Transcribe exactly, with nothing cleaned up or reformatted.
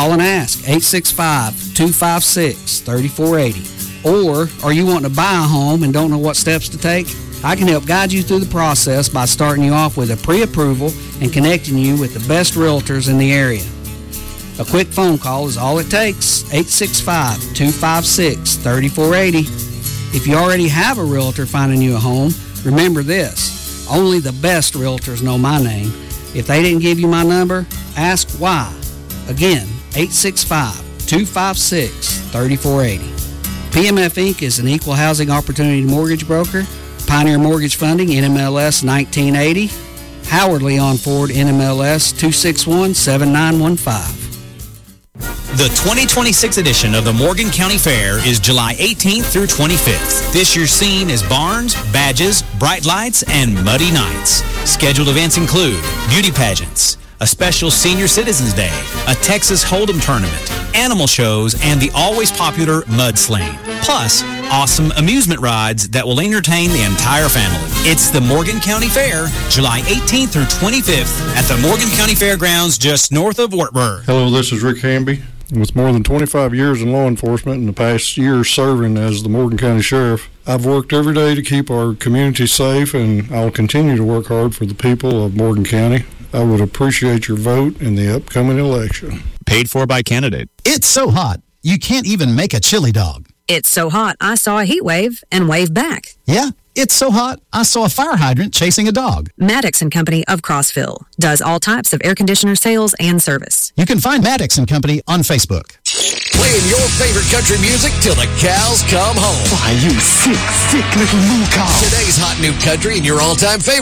Call and ask, eight six five, two five six, three four eight zero. Or are you wanting to buy a home and don't know what steps to take? I can help guide you through the process by starting you off with a pre-approval and connecting you with the best realtors in the area. A quick phone call is all it takes, eight six five, two five six, three four eight zero. If you already have a realtor finding you a home, remember this, only the best realtors know my name. If they didn't give you my number, ask why. Again, eight six five, two five six, three four eight zero. P M F Incorporated is an equal housing opportunity mortgage broker. Pioneer Mortgage Funding, N M L S nineteen eighty. Howard Leon Ford, N M L S two six one, seven nine one five. The twenty twenty-six edition of the Morgan County Fair is July eighteenth through twenty-fifth. This year's scene is barns, badges, bright lights, and muddy nights. Scheduled events include beauty pageants, a special Senior Citizens Day, a Texas Hold'em tournament, animal shows, and the always popular mudsling. Plus, awesome amusement rides that will entertain the entire family. It's the Morgan County Fair, July eighteenth through twenty-fifth at the Morgan County Fairgrounds just north of Wartburg. Hello, this is Rick Hamby. With more than twenty-five years in law enforcement and the past year serving as the Morgan County Sheriff, I've worked every day to keep our community safe, and I'll continue to work hard for the people of Morgan County. I would appreciate your vote in the upcoming election. Paid for by candidate. It's so hot, you can't even make a chili dog. It's so hot, I saw a heat wave and waved back. Yeah, it's so hot, I saw a fire hydrant chasing a dog. Maddox and Company of Crossville does all types of air conditioner sales and service. You can find Maddox and Company on Facebook. Playing your favorite country music till the cows come home. Why, you sick, sick little moo cow. Today's hot new country and your all-time favorite.